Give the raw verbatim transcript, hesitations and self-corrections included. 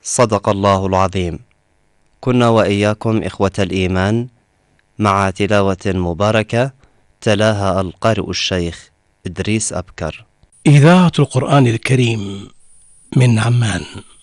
صدق الله العظيم. كنا وإياكم إخوة الإيمان مع تلاوة مباركة تلاها القارئ الشيخ إدريس أبكر. إذاعة القرآن الكريم من عمان.